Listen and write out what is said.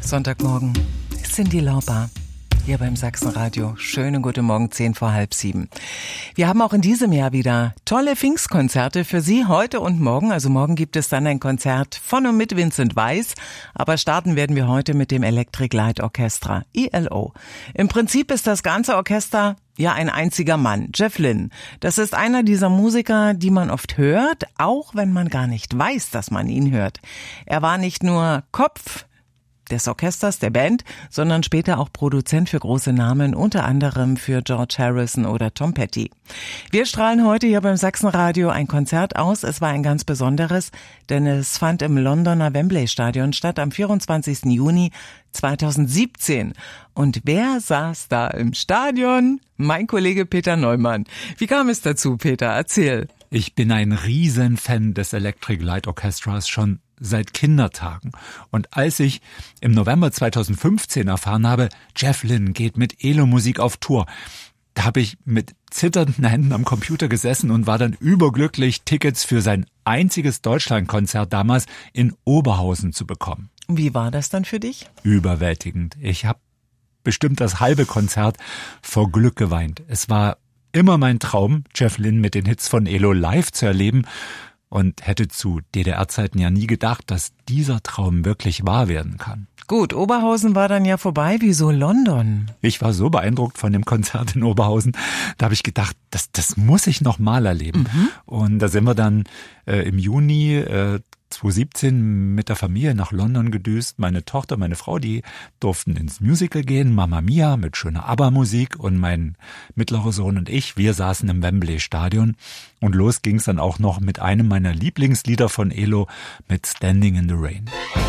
Sonntagmorgen, Cyndi Lauper, hier beim Sachsenradio. Schönen guten Morgen, 6:45. Wir haben auch in diesem Jahr wieder tolle Pfingstkonzerte für Sie heute und morgen. Also morgen gibt es dann ein Konzert von und mit Vincent Weiss. Aber starten werden wir heute mit dem Electric Light Orchestra, ELO. Im Prinzip ist das ganze Orchester ja ein einziger Mann, Jeff Lynne. Das ist einer dieser Musiker, die man oft hört, auch wenn man gar nicht weiß, dass man ihn hört. Er war nicht nur Kopf des Orchesters, der Band, sondern später auch Produzent für große Namen, unter anderem für George Harrison oder Tom Petty. Wir strahlen heute hier beim Sachsenradio ein Konzert aus. Es war ein ganz besonderes, denn es fand im Londoner Wembley Stadion statt am 24. Juni 2017. Und wer saß da im Stadion? Mein Kollege Peter Neumann. Wie kam es dazu, Peter? Erzähl. Ich bin ein Riesenfan des Electric Light Orchestras, schon seit Kindertagen. Und als ich im November 2015 erfahren habe, Jeff Lynne geht mit ELO-Musik auf Tour, da habe ich mit zitternden Händen am Computer gesessen und war dann überglücklich, Tickets für sein einziges Deutschlandkonzert damals in Oberhausen zu bekommen. Wie war das dann für dich? Überwältigend. Ich habe bestimmt das halbe Konzert vor Glück geweint. Es war immer mein Traum, Jeff Lynne mit den Hits von ELO live zu erleben, und hätte zu DDR-Zeiten ja nie gedacht, dass dieser Traum wirklich wahr werden kann. Gut, Oberhausen war dann ja vorbei. Wieso London? Ich war so beeindruckt von dem Konzert in Oberhausen, da habe ich gedacht, das muss ich noch mal erleben. Und da sind wir dann im Juni 2017 mit der Familie nach London gedüst. Meine Tochter, meine Frau, die durften ins Musical gehen, Mamma Mia mit schöner ABBA-Musik, und mein mittlerer Sohn und ich, wir saßen im Wembley-Stadion, und los ging's dann auch noch mit einem meiner Lieblingslieder von ELO, mit Standing in the Rain.